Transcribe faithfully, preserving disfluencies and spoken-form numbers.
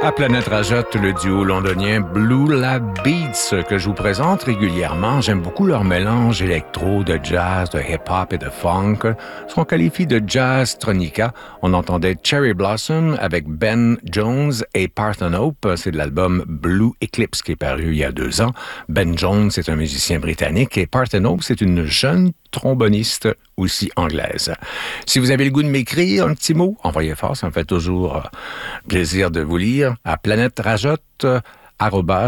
À Planète Rajotte, le duo londonien Blue Lab Beats que je vous présente régulièrement. J'aime beaucoup leur mélange électro, de jazz, de hip-hop et de funk. Ce qu'on qualifie de jazz tronica. On entendait Cherry Blossom avec Ben Jones et Parthenope. C'est de l'album Blue Eclipse qui est paru il y a deux ans. Ben Jones, c'est un musicien britannique et Parthenope, c'est une jeune tromboniste aussi anglaise. Si vous avez le goût de m'écrire un petit mot, envoyez fort, ça me fait toujours plaisir de vous lire à planète rajotte arobase